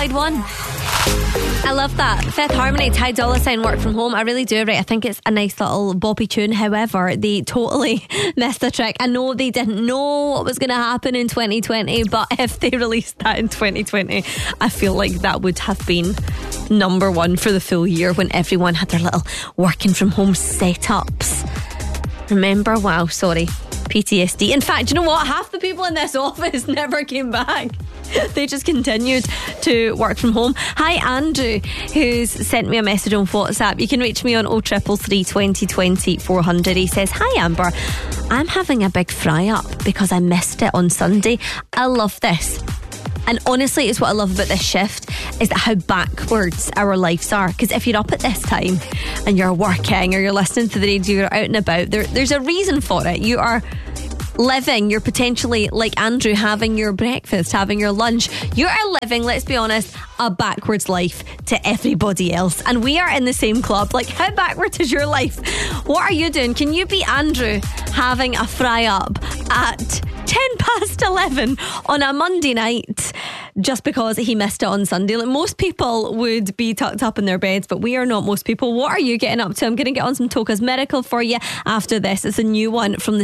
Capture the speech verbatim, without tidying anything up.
side one. I love that. Fifth Harmony, Ty Dolla Sign, Work From Home. I really do, right? I think it's a nice little boppy tune. However, they totally missed the trick. I know they didn't know what was going to happen in twenty twenty, but if they released that in twenty twenty, I feel like that would have been number one for the full year when everyone had their little working from home setups. Remember? Wow, sorry. P T S D. In fact, you know what? Half the people in this office never came back. They just continued to work from home. Hi, Andrew, who's sent me a message on WhatsApp. You can reach me on oh triple three, twenty twenty, four hundred. He says, hi, Amber. I'm having a big fry up because I missed it on Sunday. I love this. And honestly, it's what I love about this shift is that how backwards our lives are. Because if you're up at this time and you're working or you're listening to the radio, you're out and about, there, there's a reason for it. You are living, you're potentially like Andrew, having your breakfast, having your lunch. You are living, let's be honest, a backwards life to everybody else. And we are in the same club. Like, how backwards is your life? What are you doing? Can you be Andrew having a fry up at ten past eleven on a Monday night just because he missed it on Sunday? Like, most people would be tucked up in their beds, but we are not most people. What are you getting up to? I'm going to get on some Toca's Miracle for you after this. It's a new one from the